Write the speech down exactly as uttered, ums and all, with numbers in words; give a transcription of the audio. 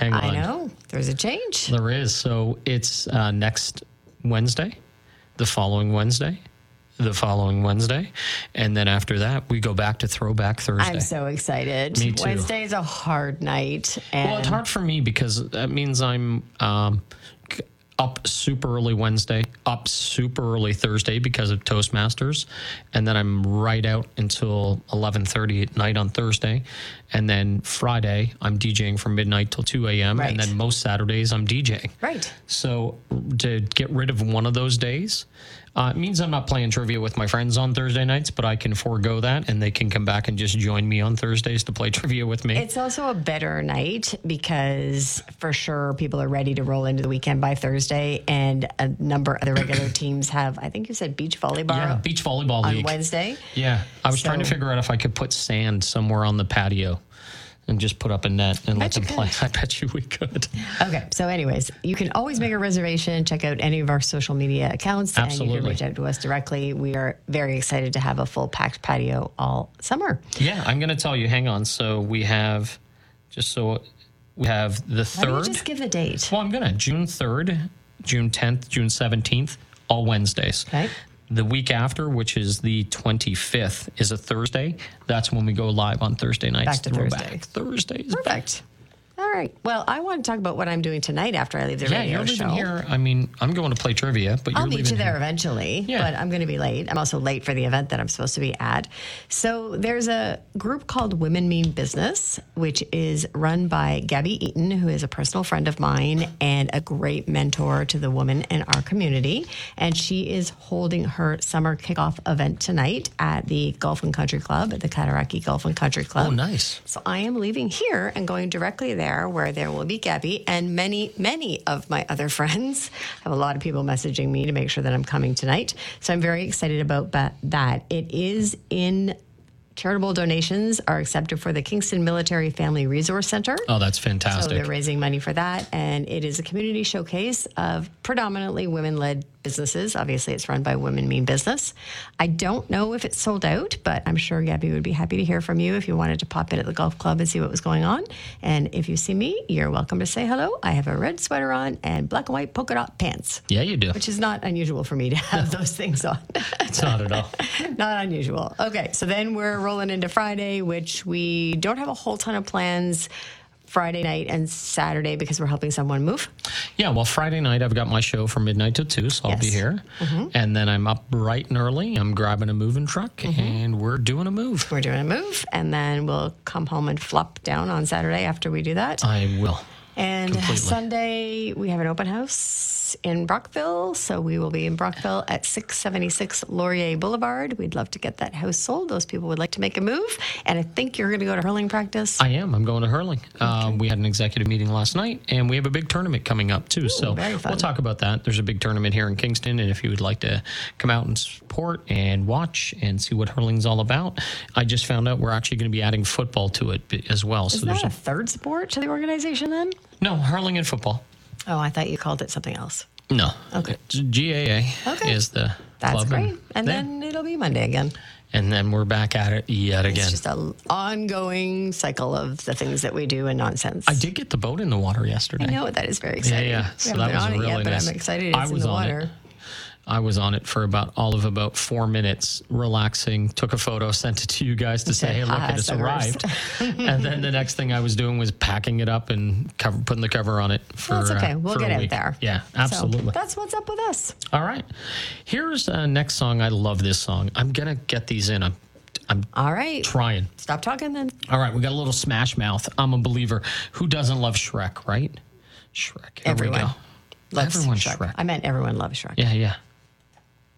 hang on. I know. There's a change. There is. So it's uh, next Wednesday, the following Wednesday, the following Wednesday, and then after that, we go back to Throwback Thursday. I'm so excited. Me too. Wednesday is a hard night. And Well, it's hard for me because that means I'm um, c- up super early Wednesday, up super early Thursday because of Toastmasters, and then I'm right out until eleven thirty at night on Thursday, and then Friday I'm DJing from midnight till two a.m., Right. and then most Saturdays I'm DJing. Right. So to get rid of one of those days, uh, it means I'm not playing trivia with my friends on Thursday nights, but I can forego that, and they can come back and just join me on Thursdays to play trivia with me. It's also a better night because for sure people are ready to roll into the weekend by Thursday, and a number of the regular teams have, I think you said beach volleyball Yeah, beach volleyball on league. Wednesday. Yeah, I was So- trying to figure out if I could put sand somewhere on the patio and just put up a net and let Bet you them play. could. I bet you we could. Okay, so anyways, you can always make a reservation. Check out any of our social media accounts, and you Absolutely. can reach out to us directly. We are very excited to have a full packed patio all summer. Yeah, I'm going to tell you. Hang on. So we have, just so we have the Why don't you third. just give the date? Well, I'm going to June third, June tenth, June seventeenth, all Wednesdays. Okay. The week after, which is the twenty-fifth, is a Thursday. That's when we go live on Thursday nights. Back to Throwback Thursday. Thursdays. Perfect. All right. Well, I want to talk about what I'm doing tonight after I leave the Yeah, radio you're leaving show. here. I mean, I'm going to play trivia, but I'll you're meet leaving you there here. eventually, Yeah. but I'm going to be late. I'm also late for the event that I'm supposed to be at. So there's a group called Women Mean Business, which is run by Gabby Eaton, who is a personal friend of mine and a great mentor to the women in our community. And she is holding her summer kickoff event tonight at the Golf and Country Club, at the Cataraqui Golf and Country Club. Oh, nice. So I am leaving here and going directly there where there will be Gabby and many, many of my other friends. I have a lot of people messaging me to make sure that I'm coming tonight. So I'm very excited about ba- that. It is in charitable donations are accepted for the Kingston Military Family Resource Center. Oh, that's So fantastic. they're raising money for that. And it is a community showcase of predominantly women-led businesses. Obviously, it's run by Women Mean Business. I don't know if it's sold out, but I'm sure Gabby would be happy to hear from you if you wanted to pop in at the golf club and see what was going on. And if you see me, you're welcome to say hello. I have a red sweater on and black and white polka dot pants, Yeah, you do. which is not unusual for me to have those things on. It's not at all. Not unusual. Okay, so then we're rolling into Friday, which we don't have a whole ton of plans Friday night and Saturday because we're helping someone move. Yeah, well, Friday night I've got my show from midnight to two, so I'll be Yes. here. And then I'm up bright and early. I'm grabbing a moving truck, and we're doing a move. We're doing a move, and then we'll come home and flop down on Saturday after we do that. I will. And completely. Sunday, we have an open house in Brockville. So we will be in Brockville at six seventy-six Laurier Boulevard. We'd love to get that house sold. Those people would like to make a move. And I think you're going to go to hurling practice. I am. I'm going to hurling. Uh, we had an executive meeting last night, and we have a big tournament coming up, too. so very fun. we'll talk about that. There's a big tournament here in Kingston, and if you would like to come out and support and watch and see what hurling's all about, I just found out we're actually going to be adding football to it b- as well. Is so that there's a third sport to the organization then? No, hurling and football. Oh, I thought you called it something else. No. Okay. G A A Okay. is the That's club. great. And there. then it'll be Monday again. And then we're back at it yet again. It's just an ongoing cycle of the things that we do and nonsense. I did get the boat in the water yesterday. I know that is very Yeah, exciting. yeah. We So haven't that been was on it really yet, but nice. I'm excited I it's in was the on water. it. I was on it for about all of about four minutes, relaxing, took a photo, sent it to you guys to say, said, hey, look, "Ha, it has suckers." arrived. And then the next thing I was doing was packing it up and cover, putting the cover on it for Well, that's okay. uh, We'll for get a out week. there. Yeah, So absolutely. that's what's up with us. All right. Here's uh, next song. I love this song. I'm going to get these in. I'm, I'm All right. trying. Stop talking then. All right, we got a little Smash Mouth. I'm a believer. Who doesn't love Shrek, right? Shrek. Here Everyone we go. Loves Everyone Shrek. Shrek. I meant everyone loves Shrek. Yeah, yeah.